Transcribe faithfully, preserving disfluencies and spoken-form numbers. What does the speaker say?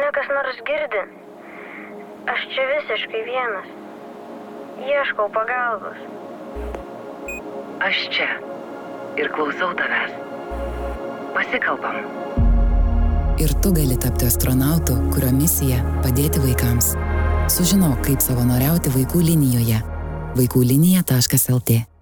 Mane kas nors girdi? Aš čia visiškai vienas. Ieškau pagalbos. Aš čia ir klausau tavęs. Pasikalbam. Ir tu gali tapti astronautu, kurio misija padėti vaikams. Sužinok, kaip savanoriauti vaikų linijoje. vaikų linija taškas el tė